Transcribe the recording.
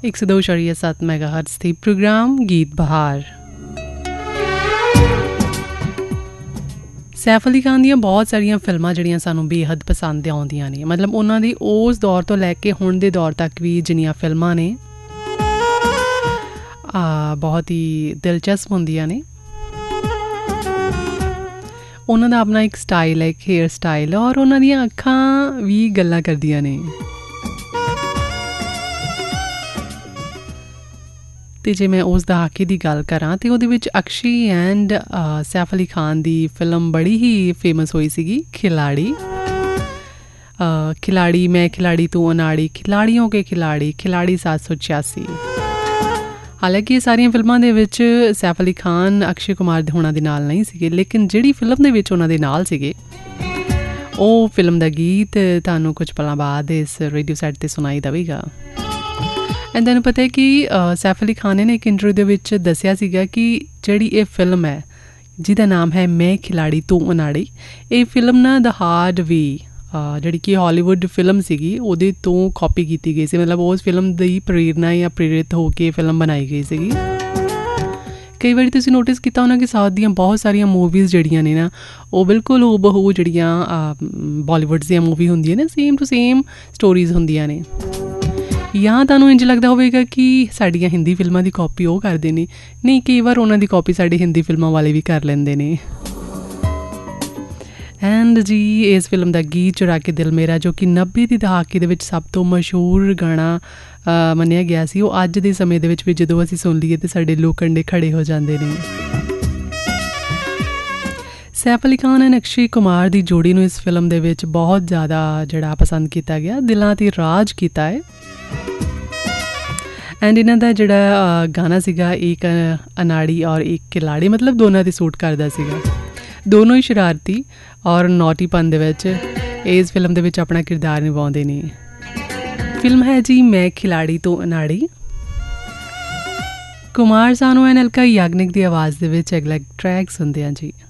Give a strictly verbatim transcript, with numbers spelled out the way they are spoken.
एक सौ दो शरिया सात मैगा हर्ट्ज थी प्रोग्राम गीत बहार। ਸੈਫ ਅਲੀ ਖਾਨ ਦੀਆਂ ਬਹੁਤ ਸਾਰੀਆਂ ਫਿਲਮਾਂ ਜਿਹੜੀਆਂ ਸਾਨੂੰ ਬੇਹੱਦ ਪਸੰਦ ਆਉਂਦੀਆਂ ਨੇ, ਮਤਲਬ ਉਹਨਾਂ ਦੀ ਉਸ ਦੌਰ ਤੋਂ ਲੈ ਕੇ ਹੁਣ ਦੇ ਦੌਰ ਤੱਕ ਵੀ ਜਿੰਨੀਆਂ ਫਿਲਮਾਂ ਨੇ ਬਹੁਤ ਹੀ ਦਿਲਚਸਪ ਹੁੰਦੀਆਂ ਨੇ। ਉਹਨਾਂ ਦਾ ਆਪਣਾ ਇੱਕ ਸਟਾਈਲ ਹੈ, ਇੱਕ ਹੇਅਰ ਸਟਾਈਲ, ਔਰ ਉਹਨਾਂ ਦੀਆਂ ਅੱਖਾਂ ਵੀ ਗੱਲਾਂ ਕਰਦੀਆਂ ਨੇ। ਅਤੇ ਜੇ ਮੈਂ ਉਸ ਦਹਾਕੇ ਦੀ ਗੱਲ ਕਰਾਂ ਤਾਂ ਉਹਦੇ ਵਿੱਚ Akshay and Saif Ali Khan the film ਬੜੀ ਹੀ ਫੇਮਸ ਹੋਈ ਸੀਗੀ, ਖਿਲਾੜੀ। ਖਿਲਾੜੀ ਮੈਂ ਖਿਲਾੜੀ ਤੂੰ ਅਨਾੜੀ, ਖਿਲਾੜੀਆਂ ਕੇ ਖਿਲਾੜੀ, ਖਿਲਾੜੀ ਸਾਤ ਸੌ ਛਿਆਸੀ। ਹਾਲਾਂਕਿ ਇਹ ਸਾਰੀਆਂ ਫਿਲਮਾਂ ਦੇ ਵਿੱਚ ਸੈਫ ਅਲੀ ਖਾਨ ਅਕਸ਼ੇ ਕੁਮਾਰ ਦੇ ਹੋਣਾ ਦੇ ਨਾਲ ਨਹੀਂ ਸੀਗੇ, ਲੇਕਿਨ ਜਿਹੜੀ ਫਿਲਮ ਦੇ ਵਿੱਚ ਉਹਨਾਂ ਦੇ ਨਾਲ ਸੀਗੇ ਉਹ ਫਿਲਮ ਦਾ ਗੀਤ ਤੁਹਾਨੂੰ ਕੁਝ ਪਲਾਂ ਬਾਅਦ ਇਸ ਰੇਡੀਓ ਸੈਟ 'ਤੇ ਸੁਣਾਈ ਦੇਵੇਗਾ। ਐਂਡ ਤੁਹਾਨੂੰ ਪਤਾ ਹੈ ਕਿ ਸੈਫ ਅਲੀ ਖਾਨ ਨੇ ਇੱਕ ਇੰਟਰਵਿਊ ਦੇ ਵਿੱਚ ਦੱਸਿਆ ਸੀਗਾ ਕਿ ਜਿਹੜੀ ਇਹ ਫਿਲਮ ਹੈ ਜਿਹਦਾ ਨਾਮ ਹੈ ਮੈਂ ਖਿਲਾੜੀ ਤੂੰ ਅਨਾੜੀ, ਇਹ ਫਿਲਮ ਨਾ ਦ ਹਾਰਡ ਵੀ ਜਿਹੜੀ ਕਿ ਹਾਲੀਵੁੱਡ ਫਿਲਮ ਸੀਗੀ ਉਹਦੇ ਤੋਂ ਕਾਪੀ ਕੀਤੀ ਗਈ ਸੀ, ਮਤਲਬ ਉਸ ਫਿਲਮ ਦੀ ਪ੍ਰੇਰਨਾ ਜਾਂ ਪ੍ਰੇਰਿਤ ਹੋ ਕੇ ਫਿਲਮ ਬਣਾਈ ਗਈ ਸੀਗੀ। ਕਈ ਵਾਰੀ ਤੁਸੀਂ ਨੋਟਿਸ ਕੀਤਾ ਹੋਣਾ ਕਿ ਸਾਊਥ ਦੀਆਂ ਬਹੁਤ ਸਾਰੀਆਂ ਮੂਵੀਜ਼ ਜਿਹੜੀਆਂ ਨੇ ਨਾ ਉਹ ਬਿਲਕੁਲ ਹੂਬਹੂ ਜਿਹੜੀਆਂ ਬਾਲੀਵੁੱਡ ਦੀਆਂ ਮੂਵੀ ਹੁੰਦੀਆਂ ਨੇ, ਸੇਮ ਟੂ ਸੇਮ ਸਟੋਰੀਜ਼ ਹੁੰਦੀਆਂ ਨੇ। ਜਾਂ ਤੁਹਾਨੂੰ ਇੰਝ ਲੱਗਦਾ ਹੋਵੇਗਾ ਕਿ ਸਾਡੀਆਂ ਹਿੰਦੀ ਫਿਲਮਾਂ ਦੀ ਕਾਪੀ ਉਹ ਕਰਦੇ ਨੇ, ਨਹੀਂ, ਕਈ ਵਾਰ ਉਹਨਾਂ ਦੀ ਕਾਪੀ ਸਾਡੇ ਹਿੰਦੀ ਫਿਲਮਾਂ ਵਾਲੇ ਵੀ ਕਰ ਲੈਂਦੇ ਨੇ। ਐਂਡ ਜੀ ਇਸ ਫਿਲਮ ਦਾ ਗੀਤ ਚੁਰਾ ਕੇ ਦਿਲ ਮੇਰਾ, ਜੋ ਕਿ ਨੱਬੇ ਦੀ ਦਹਾਕੇ ਦੇ ਵਿੱਚ ਸਭ ਤੋਂ ਮਸ਼ਹੂਰ ਗਾਣਾ ਮੰਨਿਆ ਗਿਆ ਸੀ, ਉਹ ਅੱਜ ਦੇ ਸਮੇਂ ਦੇ ਵਿੱਚ ਵੀ ਜਦੋਂ ਅਸੀਂ ਸੁਣ ਲਈਏ ਤਾਂ ਸਾਡੇ ਲੋਕ ਕੰਡੇ ਖੜੇ ਹੋ ਜਾਂਦੇ ਨੇ। ਸੈਫ ਅਲੀ ਖਾਨ ਐਂਡ ਅਕਸ਼ੇ ਕੁਮਾਰ ਦੀ ਜੋੜੀ ਨੂੰ ਇਸ ਫਿਲਮ ਦੇ ਵਿੱਚ ਬਹੁਤ ਜ਼ਿਆਦਾ ਜਿਹੜਾ ਪਸੰਦ ਕੀਤਾ ਗਿਆ, ਦਿਲਾਂ 'ਤੇ ਰਾਜ ਕੀਤਾ ਹੈ। ਐਂਡ ਇਹਨਾਂ ਦਾ ਜਿਹੜਾ ਗਾਣਾ ਸੀਗਾ ਇੱਕ ਅਨਾੜੀ ਔਰ ਇੱਕ ਖਿਲਾੜੀ, ਮਤਲਬ ਦੋਨਾਂ 'ਤੇ ਸੂਟ ਕਰਦਾ ਸੀਗਾ। ਦੋਨੋਂ ਹੀ ਸ਼ਰਾਰਤੀ ਔਰ ਨੌਟੀਪਨ ਦੇ ਵਿੱਚ ਇਸ ਫਿਲਮ ਦੇ ਵਿੱਚ ਆਪਣਾ ਕਿਰਦਾਰ ਨਿਭਾਉਂਦੇ ਨੇ। ਫਿਲਮ ਹੈ ਜੀ ਮੈਂ ਖਿਲਾੜੀ ਤੋਂ ਅਨਾੜੀ। ਕੁਮਾਰ ਸਾਨੂ ਐਂਡ ਅਲਕਾ ਯਾਗਨਿਕ ਦੀ ਆਵਾਜ਼ ਦੇ ਵਿੱਚ ਅਗਲਾ ਟਰੈਕ ਸੁਣਦੇ ਹਾਂ ਜੀ।